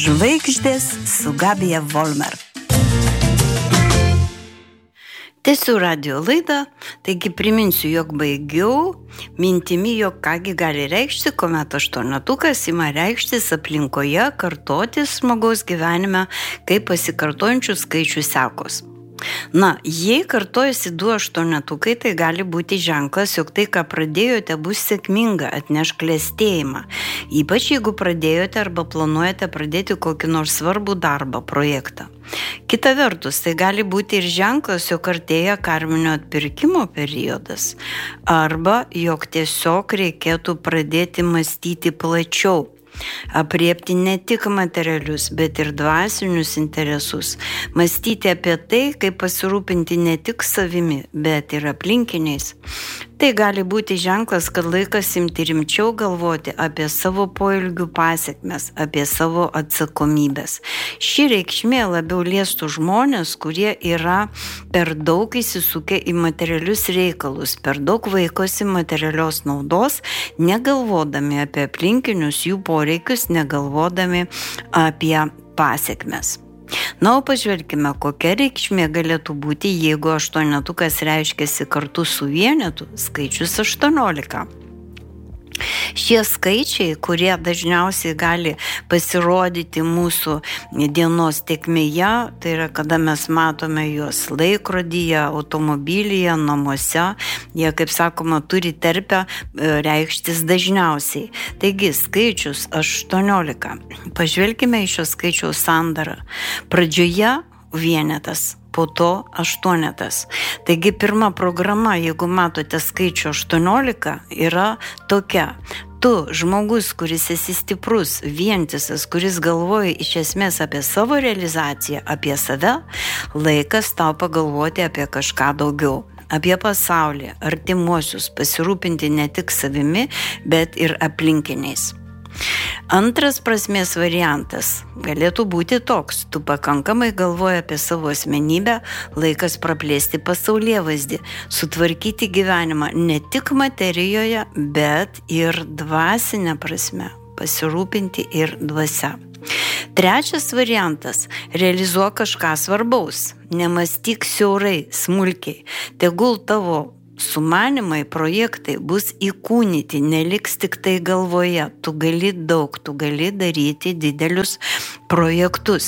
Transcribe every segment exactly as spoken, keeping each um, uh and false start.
Žvaigždės su Gabija Volmer. Tęsiu radio laidą, taigi priminsiu, jog baigiau mintimi, jog kągi gali reikšti, kuomet aštuonetukas ima reikštis aplinkoje, kartotis žmogaus gyvenime, kaip pasikartojančių skaičių sekos. Na, jei kartojasi du aštuonetukai, tai gali būti ženklas, jog tai, ką pradėjote, bus sėkminga, atneš klestėjimą. Ypač jeigu pradėjote arba planuojate pradėti kokį nors svarbų darbą, projektą. Kita vertus, tai gali būti ir ženklas, jog artėja karminio atpirkimo periodas. Arba jog tiesiog reikėtų pradėti mąstyti plačiau. Apriepti ne tik materialius, bet ir dvasinius interesus. Mąstyti apie tai, kaip pasirūpinti ne tik savimi, bet ir aplinkiniais. Tai gali būti ženklas, kad laikas imti rimčiau galvoti apie savo poelgių pasekmes, apie savo atsakomybės. Ši reikšmė labiau liestų žmonės, kurie yra per daug įsisukę į materialius reikalus, per daug vaikosi materialios naudos, negalvodami apie aplinkinius jų poreikius, negalvodami apie pasekmes. Na, o pažvelkime, kokia reikšmė galėtų būti, jeigu aštuonetukas reiškiasi kartu su vienetu, skaičius aštuoniolika. Šie skaičiai, kurie dažniausiai gali pasirodyti mūsų dienos tėkmėje, tai yra, kada mes matome juos laikrodyje, automobilyje, namuose, jie, kaip sakoma, turi terpę reikštis dažniausiai. Taigi, skaičius aštuoniolika. Pažvelkime į šio skaičiaus sandarą. Pradžioje vienetas, po to aštuonetas. Taigi pirma programa, jeigu matote skaičių aštuoniolika, yra tokia. Tu, žmogus, kuris esi stiprus, vientisas, kuris galvoja iš esmės apie savo realizaciją, apie save, laikas tau pagalvoti apie kažką daugiau. Apie pasaulį, artimuosius, pasirūpinti ne tik savimi, bet ir aplinkiniais. Antras prasmės variantas galėtų būti toks. Tu pakankamai galvoji apie savo asmenybę, laikas praplėsti pasaulėvaizdį, sutvarkyti gyvenimą ne tik materijoje, bet ir dvasinė prasme, pasirūpinti ir dvasia. Trečias variantas – realizuok kažką svarbaus, nemąstyk siaurai, smulkiai, tegul tavo sumanimai, projektai bus įkūnyti, neliks tik tai galvoje. Tu gali daug, tu gali daryti didelius projektus.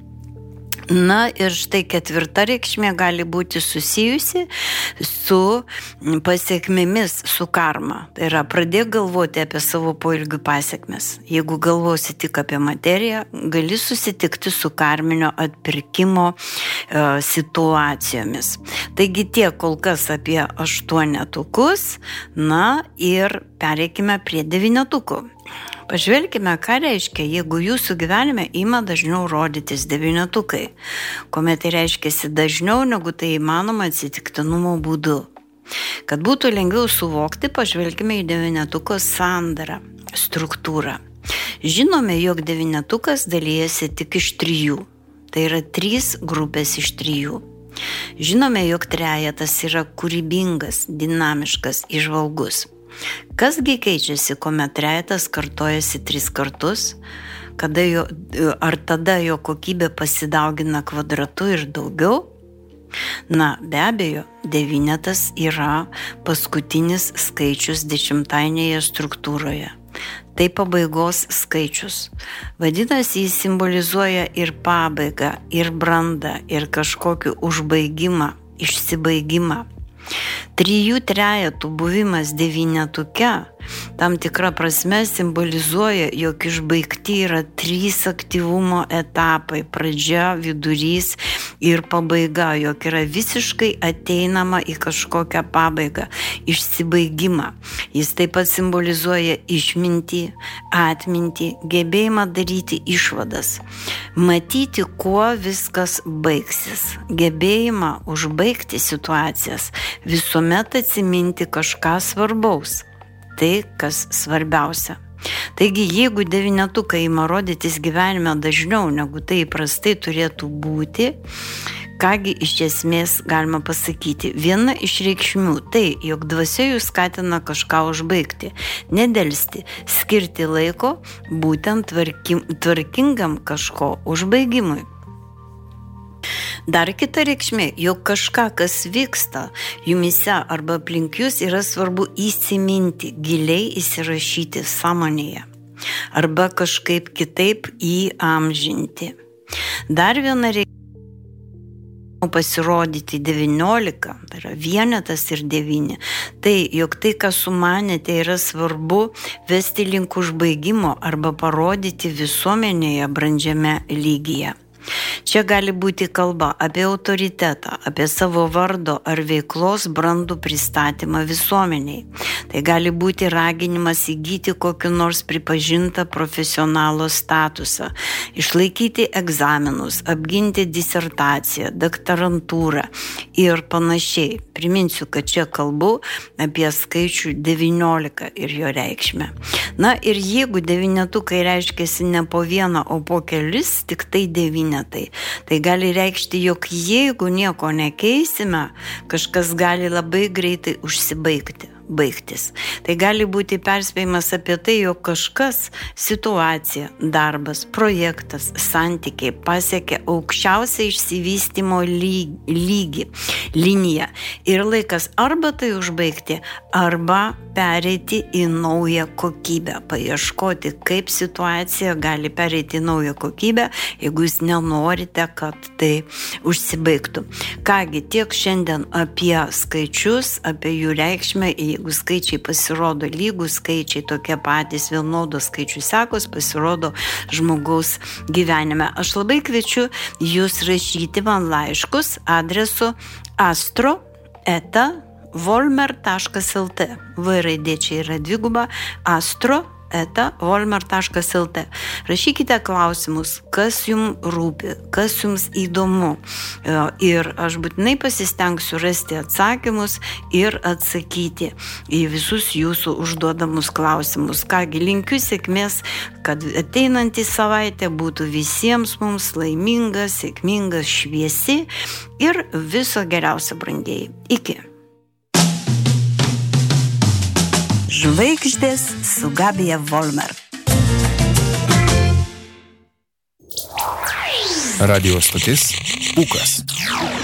Na ir štai ketvirta reikšmė gali būti susijusi su pasiekmėmis, su karma. Tai yra, pradėk galvoti apie savo poelgių pasiekmes. Jeigu galvosi tik apie materiją, gali susitikti su karminio atpirkimo e, situacijomis. Taigi tiek kol kas apie aštuonetukus, na ir pereikime prie devynetukų. Pažvelkime, ką reiškia, jeigu jūsų gyvenime ima dažniau rodytis devynetukai, kuomet tai reiškiasi dažniau, negu tai įmanoma atsitiktinumo būdu. Kad būtų lengviau suvokti, pažvelkime į devynetuko sandarą, struktūrą. Žinome, jog devynetukas dalijasi tik iš trijų. Tai yra trys grupės iš trijų. Žinome, jog trejetas yra kūrybingas, dinamiškas, įžvalgus. Kasgi keičiasi, kuomet trejetas kartojasi tris kartus, kada jo, ar tada jo kokybė pasidaugina kvadratu ir daugiau? Na, be abejo, devynetas yra paskutinis skaičius dešimtainėje struktūroje. Tai pabaigos skaičius. Vadinasi, jis simbolizuoja ir pabaigą, ir brandą, ir kažkokį užbaigimą, išsibaigimą. Trijų trejetų buvimas devynetuke tam tikra prasme simbolizuoja, jog išbaigti yra trys aktyvumo etapai – pradžia, vidurys ir pabaiga, jog yra visiškai ateinama į kažkokią pabaigą, išsibaigimą. Jis taip pat simbolizuoja išmintį, atmintį, gebėjimą daryti išvadas, matyti, kuo viskas baigsis, gebėjimą užbaigti situacijas, visuomet atsiminti kažką svarbaus. Tai, kas svarbiausia. Taigi, jeigu devynetukai ima rodytis gyvenime dažniau, negu tai įprastai turėtų būti, Kągi iš esmės galima pasakyti? Viena iš reikšmių tai, jog dvasia jūs skatina kažką užbaigti, nedelsti, skirti laiko būtent tvarkim, tvarkingam kažko užbaigimui. Dar kita reikšmė, jog kažką, kas vyksta jumise arba aplink jūs, yra svarbu įsiminti, giliai įsirašyti sąmonėje arba kažkaip kitaip įamžinti. Dar viena reikšmė pasirodyti devyniolika, tai yra vienetas ir devyni. Tai, jog tai, ką sumanėte, yra svarbu vesti link užbaigimo arba parodyti visuomenėje brandžiame lygyje. Čia gali būti kalba apie autoritetą, apie savo vardo ar veiklos brandų pristatymą visuomeniai. Tai gali būti raginimas įgyti kokiu nors pripažintą profesionalo statusą, išlaikyti egzaminus, apginti disertaciją, doktorantūrą ir panašiai. Priminsiu, kad čia kalbu apie skaičių devyniolika ir jo reikšmę. Na ir jeigu devynetukai reiškiasi ne po vieną, o po kelis, tik tai devynetai, tai gali reikšti, jog jeigu nieko nekeisime, kažkas gali labai greitai užsibaigti. baigtis. Tai gali būti perspėjimas apie tai, jog kažkas, situacija, darbas, projektas, santykiai pasiekia aukščiausią išsivystymo lygį, liniją. Ir laikas arba tai užbaigti, arba pereiti į naują kokybę, paieškoti, kaip situacija gali pereiti į naują kokybę, jeigu jūs nenorite, kad tai užsibaigtų. Kągi, tiek šiandien apie skaičius, apie jų reikšmę. Jeigu skaičiai pasirodo lygūs, skaičiai tokie patys, vienodos skaičių sekos pasirodo žmogaus gyvenime. Aš labai kviečiu jūs rašyti man laiškus adresu astro eta volmer taškas lt. V raidė čia yra dviguba, astro eta volmer taškas lt. Rašykite klausimus, kas jums rūpi, kas jums įdomu. Ir aš būtinai pasistengsiu rasti atsakymus ir atsakyti į visus jūsų užduodamus klausimus. Kągi, linkiu sėkmės, kad ateinantį savaitę būtų visiems mums laiminga, sėkminga, šviesi ir viso geriausio, brangieji. Iki. Žvaigždės su Gabija Volmer. Radio stotis Pūkas.